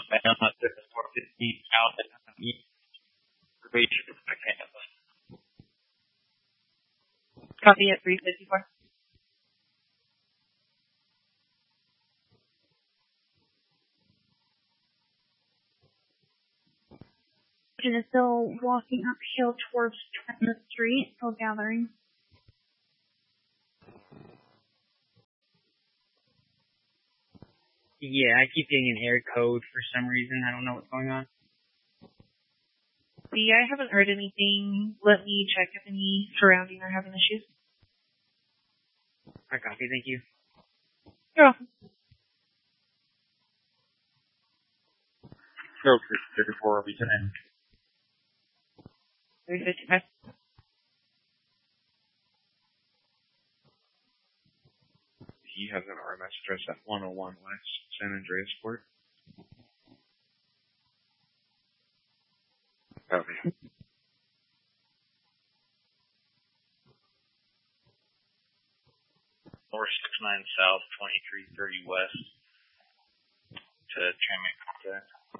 Alabama to 415 south and east. Copy at 354. Agent is still walking uphill towards Trenton Street, still gathering. Yeah, I keep getting an air code for some reason. I don't know what's going on. See, I haven't heard anything. Let me check if any surrounding are having issues. I copy, thank you. You're welcome. Go, 34 will be 10. 355. He has an RMS address at 101 West San Andreas Court. Okay. 469 South, 2330 West to Tramit contact.